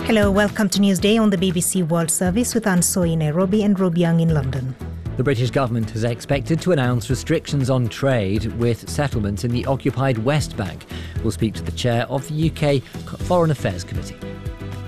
Hello, welcome to Newsday on the BBC World Service with Anne Soy in Nairobi and Rob Young in London. The British government is expected to announce restrictions on trade with settlements in the occupied West Bank. We'll speak to the chair of the UK Foreign Affairs Committee.